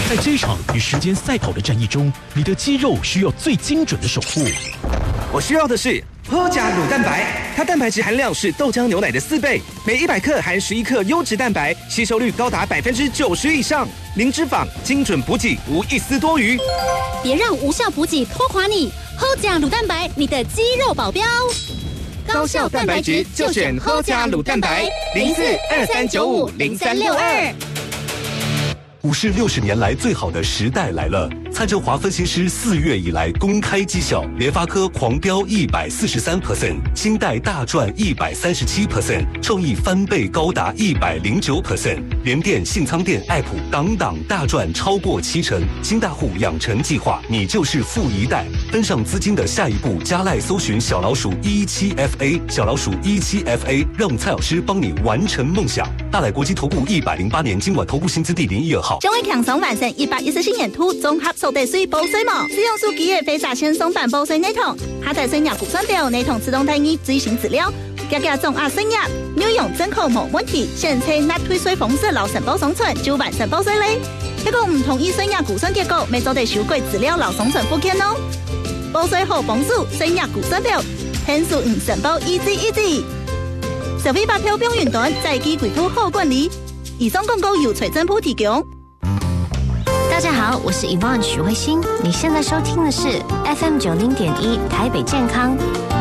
在这一场与时间赛跑的战役中，你的肌肉需要最精准的守护。 我需要的是喝加乳蛋白，它蛋白质含量是豆浆牛奶的4倍，每100克含11克优质蛋白，吸收率高达90%以上，零脂肪，精准补给，无一丝多余。 别让无效补给拖垮你，喝加乳蛋白，你的肌肉保镖。 高效蛋白质就选喝加乳蛋白，0423950362。 股市60年来最好的时代来了。蔡振华分析师4月以来公开绩效，联发科狂飙143%，清代大赚137%，创意翻倍高达109%，联电、信仓电、爱普档大赚超过70%。金大户养成计划，你就是富一代。跟上资金的下一步，加赖搜寻小老鼠17FA，小老鼠17FA，让蔡老师帮你完成梦想。大来国际投顾108年金管投顾新字第012号。 中威强松完成114年突综合收地税报税网，使用手机的非查轻松版报税系统，下载税额估算表，系统自动替你执行资料，加总额税额，内容正确冇问题，现车纳退税方式留申报上传就完成报税嘞。一个唔同意税额估算结果，未做地收轨资料留上传附件哦。报税好帮助，税额估算表，天数唔申报easy。小飞发票表云端，在机轨图好管理。以上广告由财政部提供。 大家好，我是 Yvonne 许慧欣，你现在收听的是 FM 90.1台北健康。